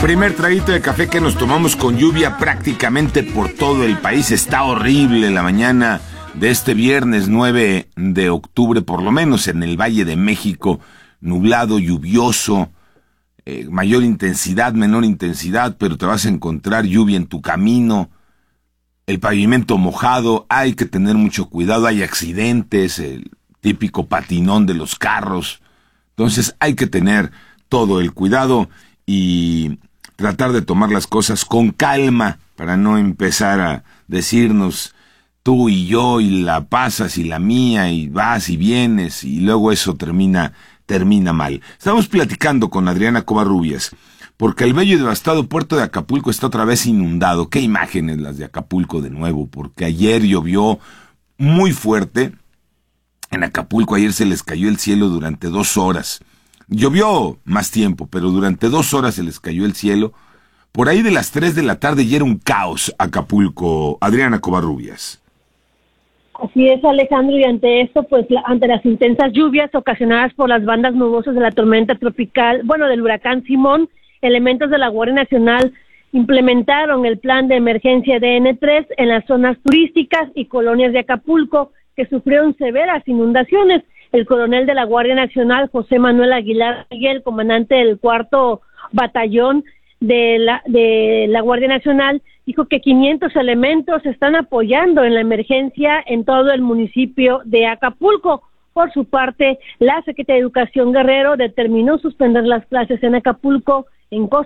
Primer traguito de café que nos tomamos con lluvia prácticamente por todo el país. Está horrible la mañana de este viernes 9 de octubre, por lo menos en el Valle de México, nublado, lluvioso, mayor intensidad, menor intensidad, pero te vas a encontrar lluvia en tu camino, el pavimento mojado, hay que tener mucho cuidado, hay accidentes, el típico patinón de los carros, entonces hay que tener todo el cuidado y tratar de tomar las cosas con calma para no empezar a decirnos tú y yo y la pasas y la mía y vas y vienes y luego eso termina mal. Estamos platicando con Adriana Covarrubias porque el bello y devastado puerto de Acapulco está otra vez inundado. Qué imágenes las de Acapulco de nuevo, porque ayer llovió muy fuerte en Acapulco. Ayer se les cayó el cielo durante 2 horas. Llovió más tiempo, pero durante 2 horas se les cayó el cielo. Por ahí de las 3 de la tarde ya era un caos Acapulco. Adriana Covarrubias. Así es, Alejandro, y ante esto, pues ante las intensas lluvias ocasionadas por las bandas nubosas de la tormenta tropical, del huracán Simón, elementos de la Guardia Nacional implementaron el plan de emergencia DN3 en las zonas turísticas y colonias de Acapulco que sufrieron severas inundaciones. El coronel de la Guardia Nacional, José Manuel Aguilar Miguel, comandante del 4º Batallón de la Guardia Nacional, dijo que 500 elementos están apoyando en la emergencia en todo el municipio de Acapulco. Por su parte, la Secretaría de Educación Guerrero determinó suspender las clases en Acapulco, en Costa